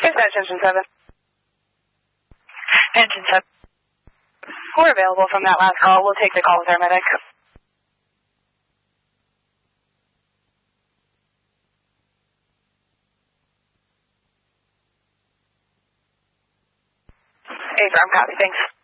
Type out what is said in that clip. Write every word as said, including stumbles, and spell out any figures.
Dispatch Engine seven. Engine seven. We're available from that last call. We'll take the call with our medic. A-Farm, copy, thanks.